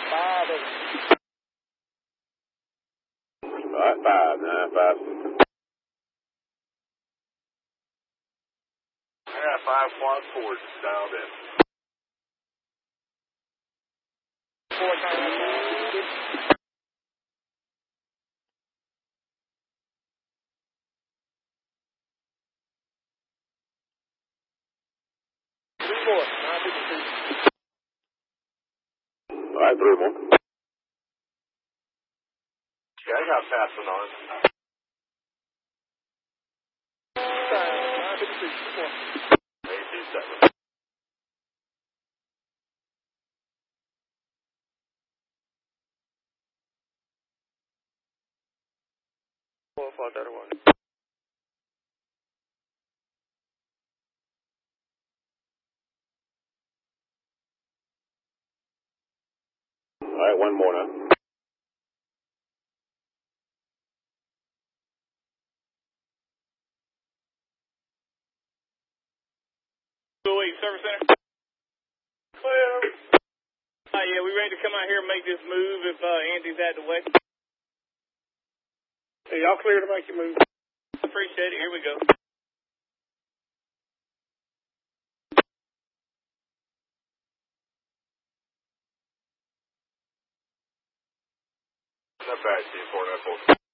Alright, 595. I got 5 quad forward dialed in. 4 times. 4, 953. Alright, 3 more. Yeah, I got passing on. 953. 827. Alright, 1 more now. Service Center. Clear. Yeah, we ready to come out here and make this move if Andy's out the way. Hey, y'all clear to make your move? Appreciate it. Here we go. Not bad, Team 494.